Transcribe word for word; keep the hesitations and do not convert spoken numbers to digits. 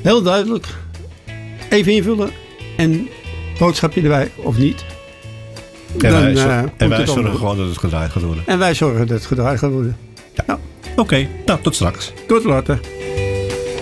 Heel duidelijk. Even invullen. En boodschapje erbij of niet. En Dan, wij, zo- uh, en wij het zorgen allemaal- gewoon dat het gedraaid gaat worden. En wij zorgen dat het gedraaid gaat worden. Oké, okay, nou tot straks. Tot later.